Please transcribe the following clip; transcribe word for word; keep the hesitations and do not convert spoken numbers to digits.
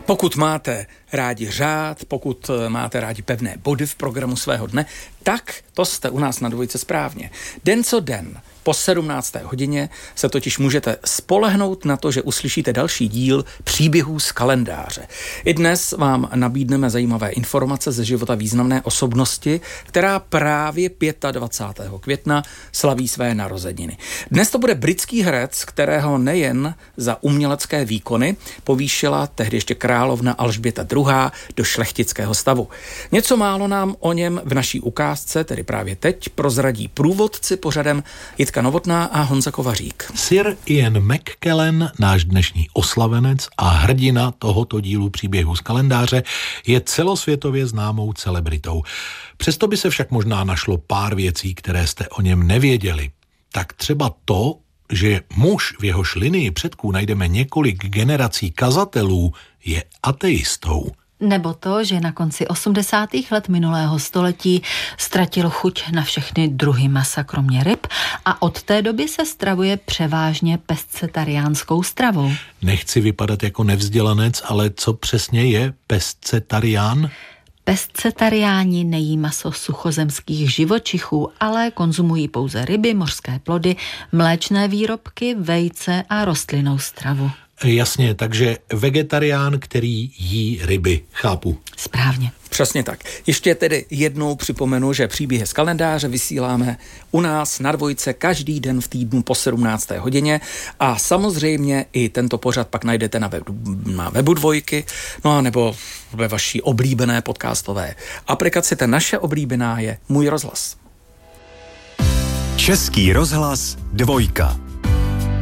Pokud máte rádi řád, pokud máte rádi pevné body v programu svého dne, tak to jste u nás na Dvojce správně. Den co den po sedmnácté hodině se totiž můžete spolehnout na to, že uslyšíte další díl příběhů z kalendáře. I dnes vám nabídneme zajímavé informace ze života významné osobnosti, která právě dvacátého pátého května slaví své narozeniny. Dnes to bude britský herec, kterého nejen za umělecké výkony povýšila tehdy ještě královna Alžběta druhá. do šlechtického stavu. Něco málo nám o něm v naší ukázce, tedy právě teď, prozradí průvodci pořadem Jitka Novotná a Honza Kovařík. Sir Ian McKellen, náš dnešní oslavenec a hrdina tohoto dílu příběhu z kalendáře, je celosvětově známou celebritou. Přesto by se však možná našlo pár věcí, které jste o něm nevěděli. Tak třeba to, že muž, v jehož linii předků najdeme několik generací kazatelů, je ateistou. Nebo to, že na konci osmdesátých let minulého století ztratil chuť na všechny druhy masa kromě ryb a od té doby se stravuje převážně pescetariánskou stravou. Nechci vypadat jako nevzdělanec, ale co přesně je pescetarián? Pescetariáni nejí maso suchozemských živočichů, ale konzumují pouze ryby, mořské plody, mléčné výrobky, vejce a rostlinnou stravu. Jasně, takže vegetarián, který jí ryby, chápu. Správně. Přesně tak. Ještě tedy jednou připomenu, že příběhy z kalendáře vysíláme u nás na Dvojce každý den v týdnu po sedmnácté hodině a samozřejmě i tento pořad pak najdete na webu, na webu Dvojky, no a nebo ve vaší oblíbené podcastové aplikaci. Ta naše oblíbená je Můj rozhlas. Český rozhlas Dvojka.